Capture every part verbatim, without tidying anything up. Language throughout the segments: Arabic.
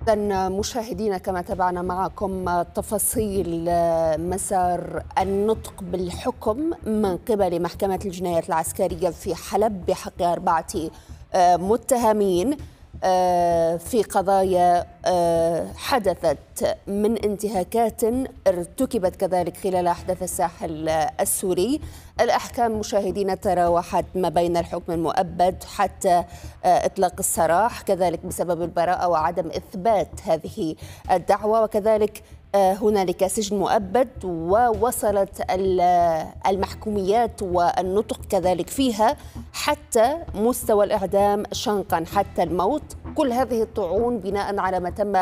إذن مشاهدينا، كما تابعنا معكم تفاصيل مسار النطق بالحكم من قبل محكمة الجنايات العسكرية في حلب بحق أربعة متهمين في قضايا حدثت من انتهاكات ارتكبت كذلك خلال أحداث الساحل السوري. الأحكام مشاهدينا تراوحت ما بين الحكم المؤبد حتى إطلاق السراح، كذلك بسبب البراءة وعدم إثبات هذه الدعوة، وكذلك هنالك سجن مؤبد، ووصلت المحكوميات والنطق كذلك فيها حتى مستوى الإعدام شنقا حتى الموت. كل هذه الطعون بناء على ما تم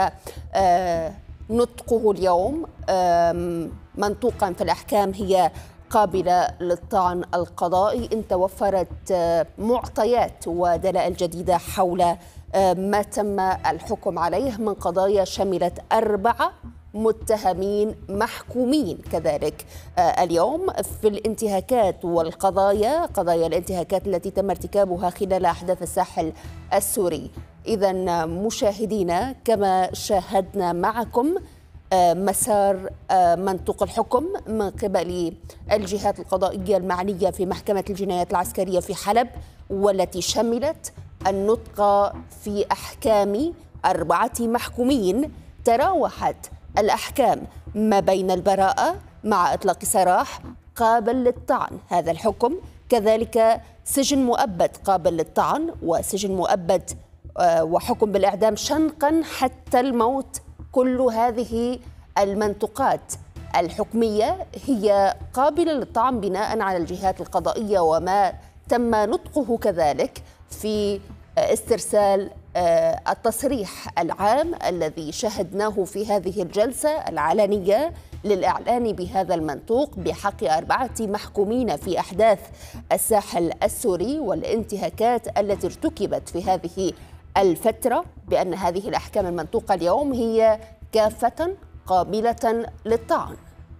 نطقه اليوم منطوقا في الأحكام هي قابلة للطعن القضائي إن توفرت معطيات ودلائل جديدة حول ما تم الحكم عليه من قضايا شملت أربعة متهمين محكومين كذلك اليوم في الانتهاكات والقضايا قضايا الانتهاكات التي تم ارتكابها خلال أحداث الساحل السوري. إذن مشاهدينا، كما شاهدنا معكم مسار منطوق الحكم من قبل الجهات القضائية المعنية في محكمة الجنايات العسكرية في حلب، والتي شملت النطق في أحكام أربعة محكومين. تراوحت الأحكام ما بين البراءة مع إطلاق سراح قابل للطعن، هذا الحكم، كذلك سجن مؤبد قابل للطعن، وسجن مؤبد وحكم بالإعدام شنقا حتى الموت. كل هذه المنطقات الحكمية هي قابلة للطعن بناء على الجهات القضائية وما تم نطقه كذلك في استرسال التصريح العام الذي شهدناه في هذه الجلسة العلنية للإعلان بهذا المنطوق بحق أربعة محكومين في أحداث الساحل السوري والانتهاكات التي ارتكبت في هذه الفترة، بأن هذه الأحكام المنطوقة اليوم هي كافة قابلة للطعن.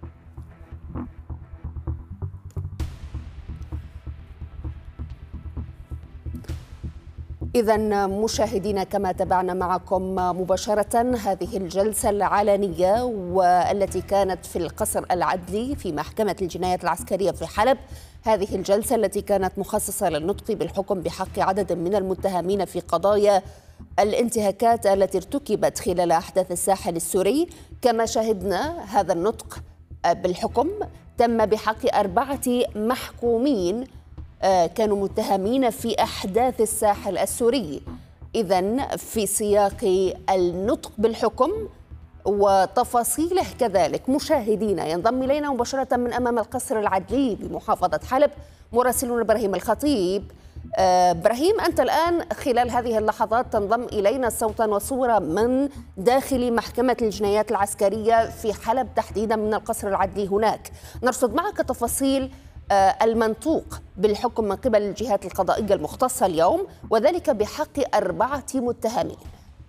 إذن مشاهدينا، كما تابعنا معكم مباشرة هذه الجلسة العلنية والتي كانت في القصر العدلي في محكمة الجنايات العسكرية في حلب، هذه الجلسة التي كانت مخصصة للنطق بالحكم بحق عدد من المتهمين في قضايا الانتهاكات التي ارتكبت خلال أحداث الساحل السوري. كما شهدنا، هذا النطق بالحكم تم بحق أربعة محكومين كانوا متهمين في أحداث الساحل السوري. إذن في سياق النطق بالحكم وتفاصيله كذلك مشاهدينا، ينضم إلينا مباشرة من أمام القصر العدلي بمحافظة حلب مراسلنا إبراهيم الخطيب. إبراهيم، أنت الآن خلال هذه اللحظات تنضم إلينا صوتا وصورة من داخل محكمة الجنايات العسكرية في حلب، تحديدا من القصر العدلي هناك. نرصد معك تفاصيل المنطوق بالحكم من قبل الجهات القضائية المختصة اليوم، وذلك بحق أربعة متهمين.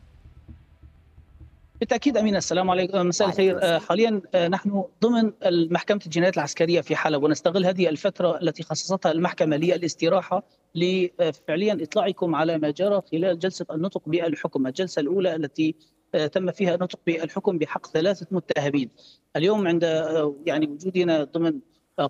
بالتأكيد أمين، السلام عليكم، مساء الخير. حاليا نحن ضمن محكمة الجنايات العسكرية في حلب، ونستغل هذه الفترة التي خصصتها المحكمة للاستراحة لفعليا إطلاعكم على ما جرى خلال جلسة النطق بالحكم، الجلسة الأولى التي تم فيها نطق بالحكم بحق ثلاثة متهمين. اليوم عند يعني وجودنا ضمن